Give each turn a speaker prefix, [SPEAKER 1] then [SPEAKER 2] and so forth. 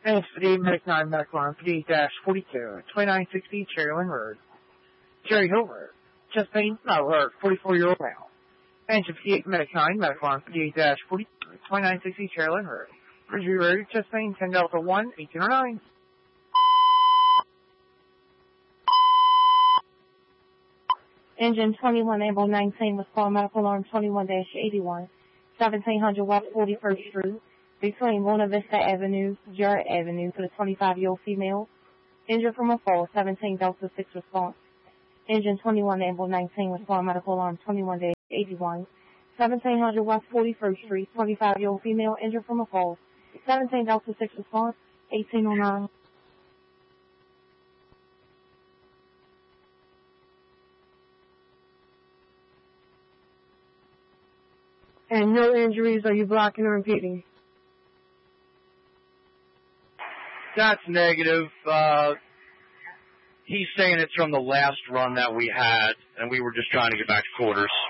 [SPEAKER 1] Thanks for the Medic 9 Medical Arm 58-42, 2960 Cherryland Road. Cherry Hill Road. Chest pain, not alert, 44-year-old male. Thanks for 58 Medic 9 Medical Arm 58-42, 2960 Cherryland Road. Bridgeview Road, chest pain, 10 Delta 1, 1809.
[SPEAKER 2] Engine 21, Amble 19 with Fall Medical Alarm 21-81, 1700 West 41st Street, between Buena Vista Avenue, Jarrett Avenue, for the 25-year-old female. Injured from a fall, 17 Delta 6 response. Engine 21, Amble 19 with Fall Medical Alarm 21-81, 1700 West 41st Street, 25-year-old female, injured from a fall, 17 Delta 6 response, 1809.
[SPEAKER 1] And no injuries, are you blocking or impeding?
[SPEAKER 3] That's negative. He's saying it's from the last run that we had, and we were just trying to get back to quarters.